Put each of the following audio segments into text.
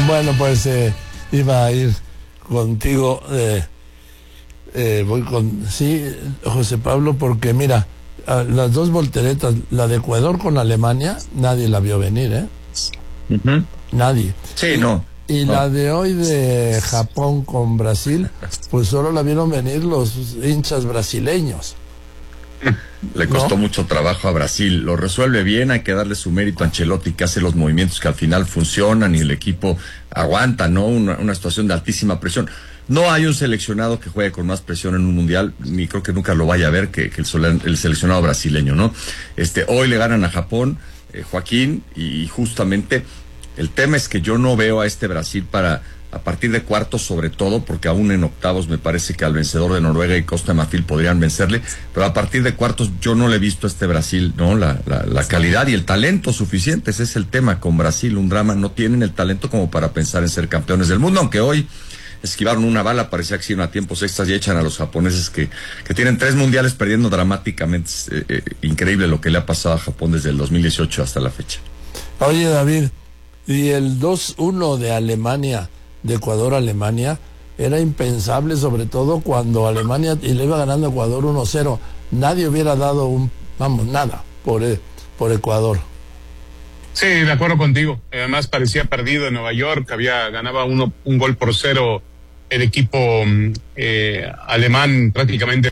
Bueno, pues iba a ir contigo, voy con, sí, José Pablo, porque mira, las dos volteretas, la de Ecuador con Alemania, nadie la vio venir, Uh-huh. Nadie. Sí, no. Y no. la de hoy de Japón con Brasil, pues solo la vieron venir los hinchas brasileños. Le costó mucho trabajo a Brasil, lo resuelve bien, hay que darle su mérito a Ancelotti, que hace los movimientos que al final funcionan y el equipo aguanta, ¿no? Una situación de altísima presión. No hay un seleccionado que juegue con más presión en un mundial, ni creo que nunca lo vaya a ver que el seleccionado brasileño, ¿no? Hoy le ganan a Japón, Joaquín, y justamente el tema es que yo no veo a este Brasil a partir de cuartos, sobre todo, porque aún en octavos me parece que al vencedor de Noruega y Costa de Marfil podrían vencerle, pero a partir de cuartos yo no le he visto a este Brasil, ¿no? La calidad y el talento suficientes, ese es el tema con Brasil, un drama, no tienen el talento como para pensar en ser campeones del mundo, aunque hoy esquivaron una bala, parecía que se iban a tiempos extras y echan a los japoneses que tienen 3 mundiales perdiendo dramáticamente. Increíble lo que le ha pasado a Japón desde el 2018 hasta la fecha. Oye, David, y el 2-1 de Alemania, de Ecuador a Alemania, era impensable, sobre todo cuando Alemania y le iba ganando Ecuador 1-0, nadie hubiera dado nada por Ecuador. Sí, de acuerdo contigo. Además parecía perdido en Nueva York, ganaba un 1-0 el equipo alemán prácticamente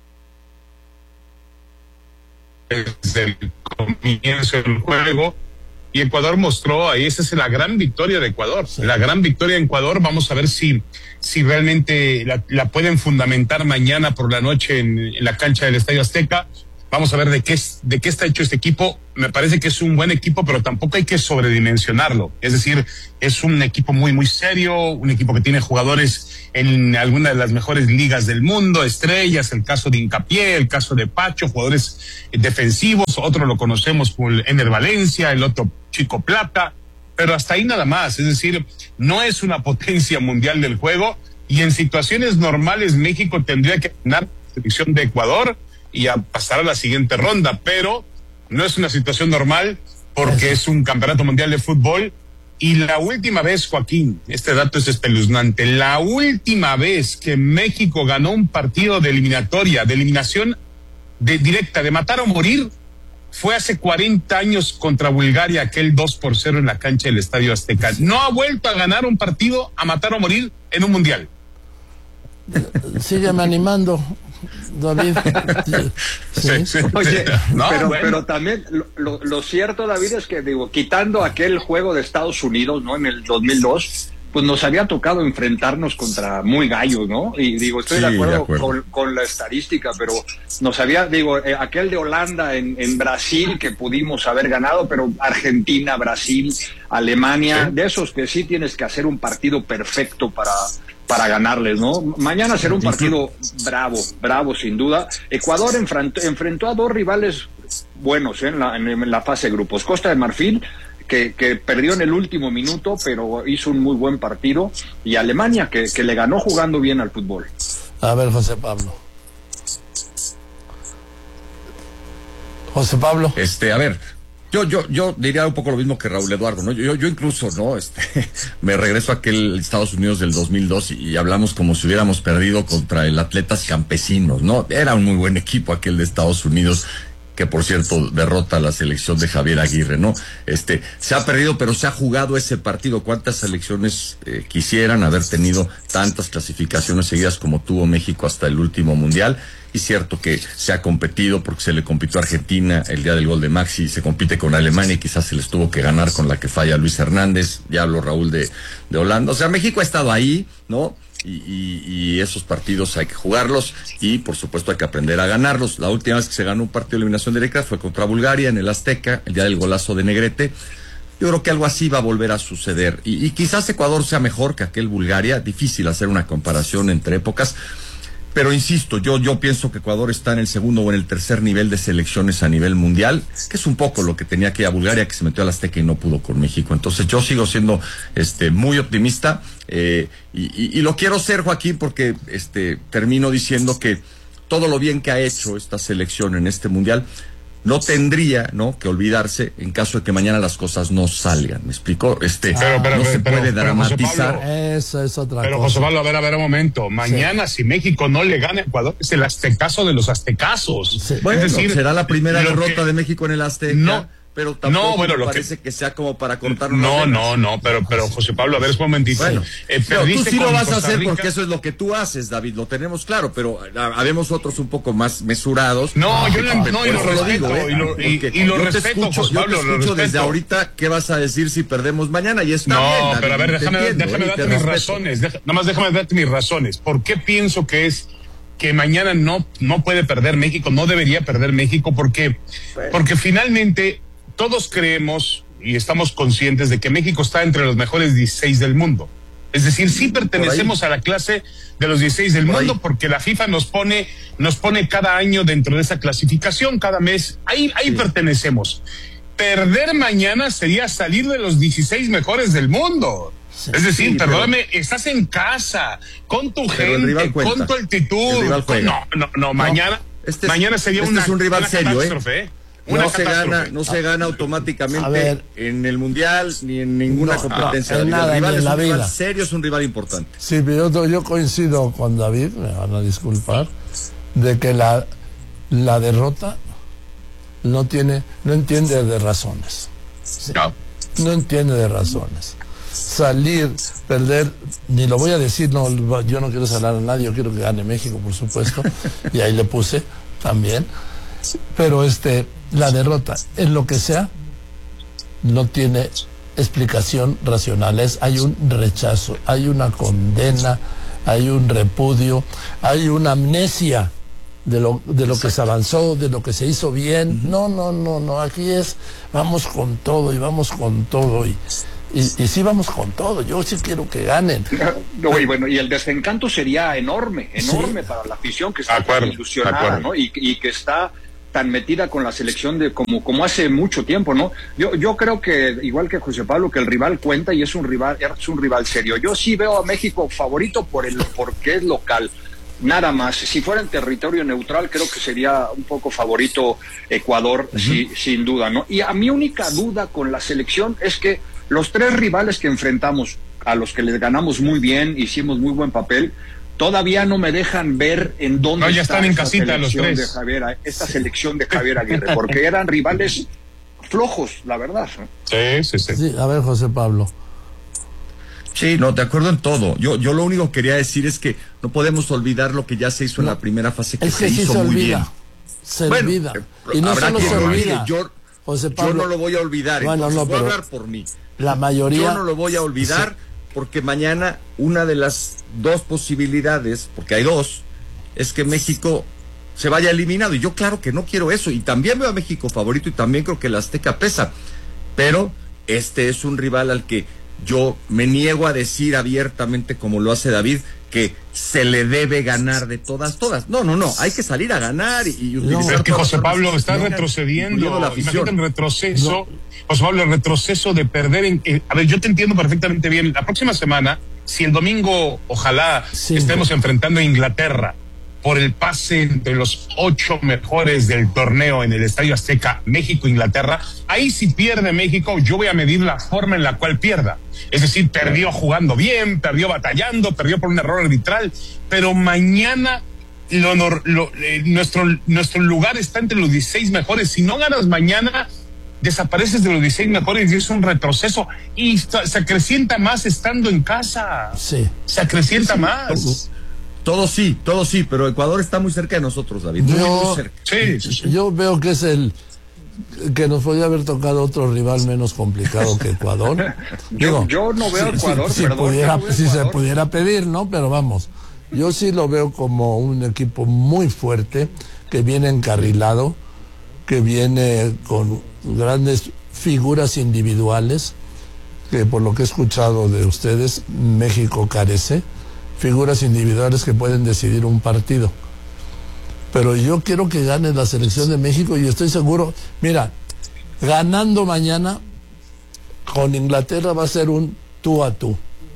desde el comienzo del juego. Y Ecuador mostró ahí, esa es la gran victoria de Ecuador. Sí. La gran victoria de Ecuador, vamos a ver si realmente la pueden fundamentar mañana por la noche en la cancha del Estadio Azteca. Vamos a ver de qué está hecho este equipo. Me parece que es un buen equipo, pero tampoco hay que sobredimensionarlo. Es decir, es un equipo muy, muy serio, un equipo que tiene jugadores en alguna de las mejores ligas del mundo, estrellas, el caso de Hincapié, el caso de Pacho, jugadores defensivos, otro lo conocemos por Ener Valencia, el otro Chico Plata, pero hasta ahí nada más. Es decir, no es una potencia mundial del juego y en situaciones normales México tendría que ganar la selección de Ecuador y a pasar a la siguiente ronda, pero no es una situación normal porque es un campeonato mundial de fútbol. Y la última vez, Joaquín, este dato es espeluznante, la última vez que México ganó un partido de eliminación directa, de matar o morir, fue hace 40 años contra Bulgaria, aquel 2-0 en la cancha del Estadio Azteca. No ha vuelto a ganar un partido a matar o morir en un mundial. Sígueme animando, David. Sí. Sí. Oye, pero también lo cierto, David, es que quitando aquel juego de Estados Unidos, ¿no? En el 2002, pues nos había tocado enfrentarnos contra muy gallos, ¿no? Y estoy de acuerdo. Con la estadística, pero nos había, aquel de Holanda en Brasil que pudimos haber ganado, pero Argentina, Brasil, Alemania, ¿sí? De esos que sí tienes que hacer un partido perfecto para ganarles, ¿no? Mañana será un partido bravo sin duda. Ecuador enfrentó a dos rivales buenos en la fase de grupos. Costa de Marfil, que perdió en el último minuto, pero hizo un muy buen partido, y Alemania, que le ganó jugando bien al fútbol. A ver, José Pablo. José Pablo. A ver, yo diría un poco lo mismo que Raúl Eduardo, ¿no? Yo incluso, ¿no? Me regreso a aquel Estados Unidos del 2002 y hablamos como si hubiéramos perdido contra el Atletas Campesinos, ¿no? Era un muy buen equipo aquel de Estados Unidos, que por cierto derrota a la selección de Javier Aguirre, ¿no? Se ha perdido, pero se ha jugado ese partido. ¿Cuántas selecciones quisieran haber tenido tantas clasificaciones seguidas como tuvo México hasta el último mundial? Y cierto que se ha competido porque se le compitió a Argentina el día del gol de Maxi, se compite con Alemania y quizás se les tuvo que ganar con la que falla Luis Hernández, ya habló Raúl de Holanda. O sea, México ha estado ahí, ¿no? Y esos partidos hay que jugarlos y por supuesto hay que aprender a ganarlos. La última vez que se ganó un partido de eliminación directa fue contra Bulgaria en el Azteca, el día del golazo de Negrete. Yo creo que algo así va a volver a suceder y quizás Ecuador sea mejor que aquel Bulgaria. Difícil hacer una comparación entre épocas, pero insisto, yo pienso que Ecuador está en el segundo o en el tercer nivel de selecciones a nivel mundial, que es un poco lo que tenía aquella Bulgaria que se metió al Azteca y no pudo con México. Entonces yo sigo siendo muy optimista y lo quiero ser, Joaquín, porque termino diciendo que todo lo bien que ha hecho esta selección en este mundial no tendría, ¿no?, que olvidarse en caso de que mañana las cosas no salgan. ¿Me explico? No se puede dramatizar. José Pablo, eso es otra pero cosa. José Pablo, a ver un momento. Mañana, si México no le gana a Ecuador, es el aztecaso de los aztecazos. Sí. Bueno, es decir, será la primera derrota de México en el Azteca. No, pero tampoco bueno, me parece que sea como para contar pero José Pablo, a ver, es un momentito. Bueno, tú sí lo vas a hacer porque eso es lo que tú haces, David, lo tenemos claro, pero habemos otros un poco más mesurados. Y lo respeto, José Pablo, yo te escucho desde ahorita qué vas a decir si perdemos mañana y está bien, David, pero a ver, déjame darte mis razones, déjame darte mis razones. ¿Por qué pienso que mañana no puede perder México, no debería perder México? Porque finalmente todos creemos y estamos conscientes de que México está entre los mejores 16 del mundo. Es decir, sí pertenecemos a la clase de los 16 del mundo porque la FIFA nos pone cada año dentro de esa clasificación, cada mes. Ahí pertenecemos. Perder mañana sería salir de los 16 mejores del mundo. Sí, es decir, perdóname, estás en casa, con tu gente, con tu actitud. Mañana sería es un rival serio, catástrofe, No se gana automáticamente en el Mundial ni en ninguna competencia. El rival es un rival serio, es un rival importante. Sí, pero yo coincido con David, me van a disculpar, de que la derrota no entiende de razones. Sí. No entiende de razones. Salir, perder, ni lo voy a decir, yo no quiero salar a nadie, yo quiero que gane México, por supuesto, y ahí le puse también, pero la derrota, en lo que sea, no tiene explicación racional. Hay un rechazo, hay una condena, hay un repudio, hay una amnesia de lo que se avanzó, de lo que se hizo bien. No, aquí vamos con todo y sí vamos con todo. Yo sí quiero que ganen. Y bueno, y el desencanto sería enorme para la afición que está tan ilusionada, ¿no? Y que está tan metida con la selección de como hace mucho tiempo, ¿no? Yo creo que, igual que José Pablo, que el rival cuenta y es un rival serio. Yo sí veo a México favorito porque es local. Nada más. Si fuera en territorio neutral, creo que sería un poco favorito Ecuador, sin duda, ¿no? Y a mi única duda con la selección es que los tres rivales que enfrentamos, a los que les ganamos muy bien, hicimos muy buen papel, todavía no me dejan ver en dónde ya están en casita los tres. Esta selección de Javier Aguirre, porque eran rivales flojos, la verdad. Sí, a ver, José Pablo. Sí, de acuerdo en todo. Yo lo único que quería decir es que no podemos olvidar lo que ya se hizo en la primera fase, que se hizo muy bien. Se olvida. Y no solo se olvida. José Pablo, yo no lo voy a olvidar. Voy a hablar por mí. La mayoría. Yo no lo voy a olvidar porque mañana una de las dos posibilidades, porque hay dos, es que México se vaya eliminado. Y yo claro que no quiero eso. Y también veo a México favorito y también creo que el Azteca pesa. Pero es un rival al que yo me niego a decir abiertamente, como lo hace David, que se le debe ganar de todas. No, hay que salir a ganar y utilizar. Es que José Pablo está retrocediendo, imagínate el retroceso, José Pablo, el retroceso de perder a ver, yo te entiendo perfectamente bien. La próxima semana, si el domingo, ojalá estemos enfrentando a Inglaterra por el pase entre los 8 mejores del torneo en el Estadio Azteca, México-Inglaterra, ahí si pierde México, yo voy a medir la forma en la cual pierda. Es decir, perdió jugando bien, perdió batallando, perdió por un error arbitral, pero mañana nuestro lugar está entre los 16 mejores. Si no ganas mañana, desapareces de los 16 mejores y es un retroceso y se acrecienta más estando en casa. Sí. Se acrecienta más. Todo sí, pero Ecuador está muy cerca de nosotros, David. Muy cerca. Sí. Yo veo que es que nos podría haber tocado otro rival menos complicado que Ecuador. yo no veo Ecuador, si se pudiera pedir, ¿no? Pero vamos, yo sí lo veo como un equipo muy fuerte, que viene encarrilado, que viene con grandes figuras individuales, que por lo que he escuchado de ustedes, México carece. Figuras individuales que pueden decidir un partido. Pero yo quiero que gane la selección de México y estoy seguro, mira, ganando mañana con Inglaterra va a ser un tú a tú.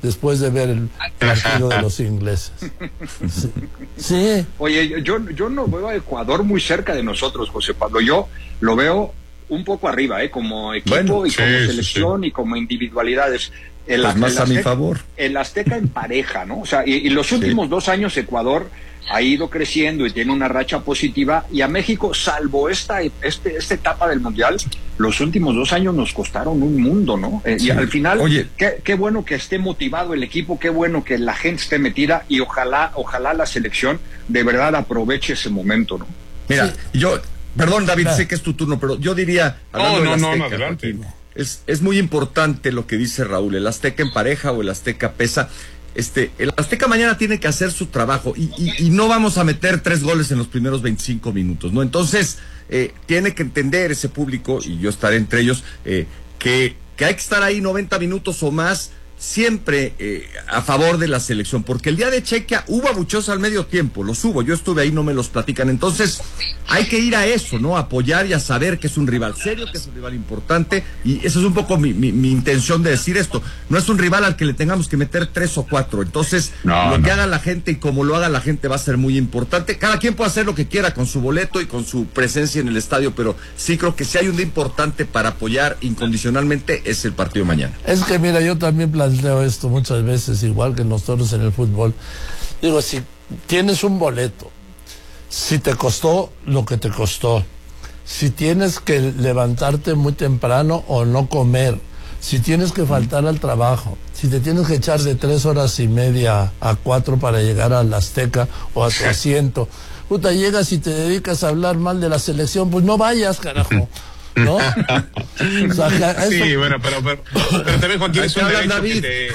después de ver el partido de los ingleses. Sí. Sí. Oye, yo no veo a Ecuador muy cerca de nosotros, José Pablo. Yo lo veo un poco arriba, como equipo, bueno, y como selección y como individualidades. Más a mi favor. El Azteca en pareja, ¿no? O sea, y los últimos 2 años Ecuador ha ido creciendo y tiene una racha positiva, y a México, salvo esta etapa del Mundial, los últimos 2 años nos costaron un mundo, ¿no? Y al final, oye, qué bueno que esté motivado el equipo, qué bueno que la gente esté metida, y ojalá la selección de verdad aproveche ese momento, ¿no? Mira, perdón, David, sé que es tu turno, pero yo diría... No, adelante. Es muy importante lo que dice Raúl, el Azteca en pareja o el Azteca pesa. El Azteca mañana tiene que hacer su trabajo y no vamos a meter 3 goles en los primeros 25 minutos, ¿no? Entonces, tiene que entender ese público, y yo estaré entre ellos, que hay que estar ahí 90 minutos o más, siempre a favor de la selección, porque el día de Chequia hubo abucheos al medio tiempo, los hubo, yo estuve ahí, no me los platican, entonces hay que ir a eso, ¿no? Apoyar y a saber que es un rival serio, que es un rival importante, y eso es un poco mi intención de decir esto, no es un rival al que le tengamos que meter 3 o 4, entonces lo que haga la gente y como lo haga la gente va a ser muy importante. Cada quien puede hacer lo que quiera con su boleto y con su presencia en el estadio, pero sí creo que si hay un día importante para apoyar incondicionalmente es el partido mañana. Es que mira, yo también planteo esto muchas veces, igual que nosotros en el fútbol. Digo, si tienes un boleto, si te costó lo que te costó, si tienes que levantarte muy temprano o no comer, si tienes que faltar al trabajo, si te tienes que echar de 3 horas y media a 4 para llegar al Azteca o a tu asiento, puta, llegas y te dedicas a hablar mal de la selección, pues no vayas, carajo. ¿No? O sea, sí, bueno, pero también, Joaquín, es un derecho que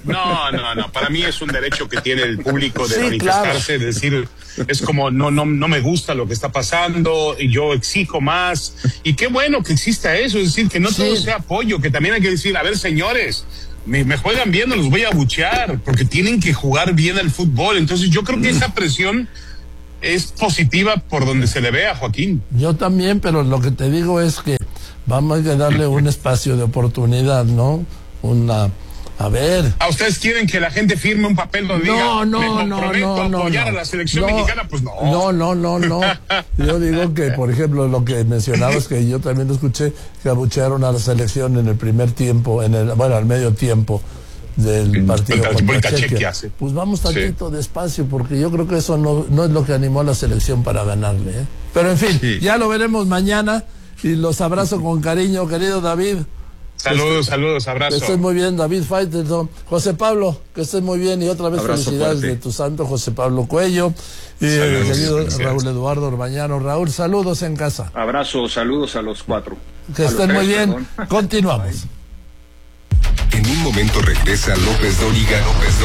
No, para mí es un derecho que tiene el público de manifestarse, claro. De decir, es como, no me gusta lo que está pasando, y yo exijo más, y qué bueno que exista eso, es decir, que no todo sea apoyo, que también hay que decir, a ver, señores, me juegan bien, no los voy a abuchear, porque tienen que jugar bien al fútbol. Entonces yo creo que esa presión es positiva por donde se le vea, Joaquín. Yo también, pero lo que te digo es que vamos a darle un espacio de oportunidad, ¿no? A ver. ¿A ustedes quieren que la gente firme un papel donde diga, me comprometo a apoyar a la selección mexicana? Pues no. No. Yo digo que, por ejemplo, lo que mencionabas, que yo también lo escuché, que abuchearon a la selección en el primer tiempo, al medio tiempo del partido contra Chequia. Pues vamos tantito despacio, porque yo creo que eso no es lo que animó a la selección para ganarle, ¿eh? Pero en fin, ya lo veremos mañana, y los abrazo con cariño, querido David. Saludos, abrazos. Que estés muy bien, David Faitelson. José Pablo, que estés muy bien, y otra vez abrazo, felicidades fuerte de tu santo, José Pablo Cuello, y el querido Raúl Eduardo Orbañano. Raúl, saludos en casa. Abrazo, saludos a los 4. Que estén muy bien. Continuamos. En un momento regresa López Dóriga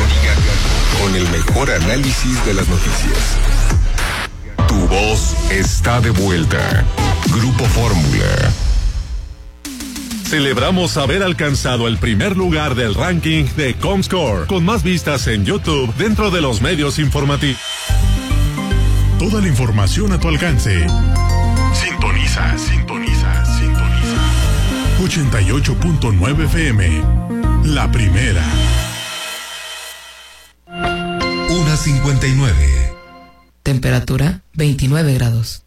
con el mejor análisis de las noticias. Tu voz está de vuelta. Grupo Fórmula. Celebramos haber alcanzado el primer lugar del ranking de Comscore, con más vistas en YouTube dentro de los medios informativos. Toda la información a tu alcance. Sintoniza. 88.9 FM. La primera. 1:59. Temperatura 29 grados.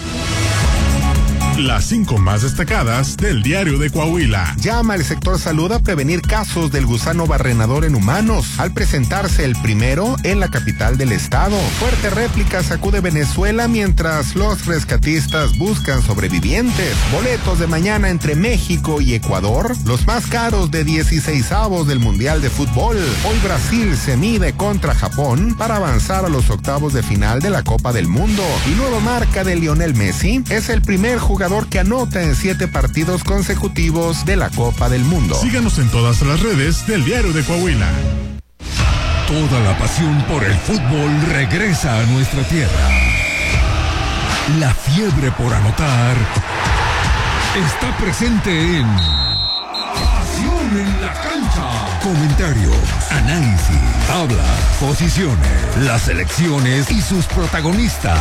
Las 5 más destacadas del Diario de Coahuila. Llama el sector salud a prevenir casos del gusano barrenador en humanos, al presentarse el primero en la capital del estado. Fuerte réplica sacude Venezuela mientras los rescatistas buscan sobrevivientes. Boletos de mañana entre México y Ecuador, los más caros de 16avos del Mundial de Fútbol. Hoy Brasil se mide contra Japón para avanzar a los octavos de final de la Copa del Mundo. Y nueva marca de Lionel Messi, es el primer jugador que anota en 7 partidos consecutivos de la Copa del Mundo. Síganos en todas las redes del Diario de Coahuila. Toda la pasión por el fútbol regresa a nuestra tierra. La fiebre por anotar está presente en Pasión en la Cancha. Comentarios, análisis, tablas, posiciones, las selecciones y sus protagonistas.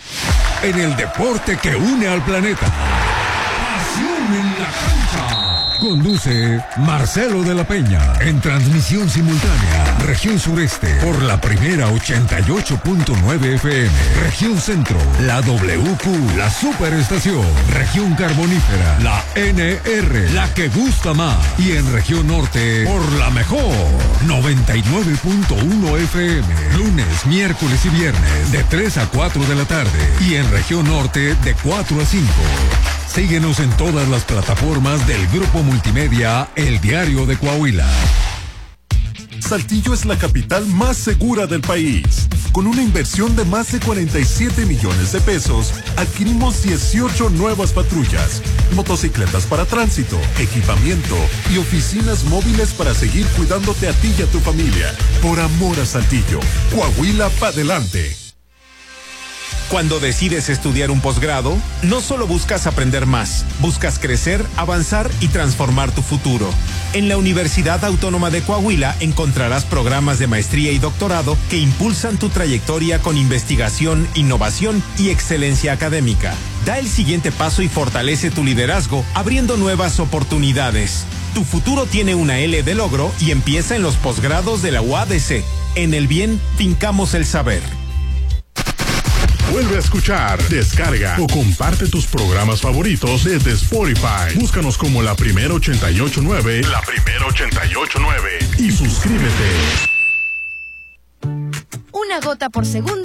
En el deporte que une al planeta. Pasión en la Cancha. Conduce Marcelo de la Peña. En transmisión simultánea, región sureste, por la primera 88.9 FM. Región centro, la WQ, la superestación. Región carbonífera, la NR, la que gusta más. Y en región norte, por la mejor, 99.1 FM. Lunes, miércoles y viernes, de 3 a 4 de la tarde. Y en región norte, de 4 a 5. Síguenos en todas las plataformas del Grupo Multimedia El Diario de Coahuila. Saltillo es la capital más segura del país. Con una inversión de más de 47 millones de pesos, adquirimos 18 nuevas patrullas, motocicletas para tránsito, equipamiento y oficinas móviles para seguir cuidándote a ti y a tu familia. Por amor a Saltillo, Coahuila pa' adelante. Cuando decides estudiar un posgrado, no solo buscas aprender más, buscas crecer, avanzar y transformar tu futuro. En la Universidad Autónoma de Coahuila encontrarás programas de maestría y doctorado que impulsan tu trayectoria con investigación, innovación y excelencia académica. Da el siguiente paso y fortalece tu liderazgo, abriendo nuevas oportunidades. Tu futuro tiene una L de logro y empieza en los posgrados de la UADC. En el bien, fincamos el saber. Vuelve a escuchar, descarga o comparte tus programas favoritos desde Spotify. Búscanos como La Primera 88.9, La Primera 88.9 y suscríbete. Una gota por segundo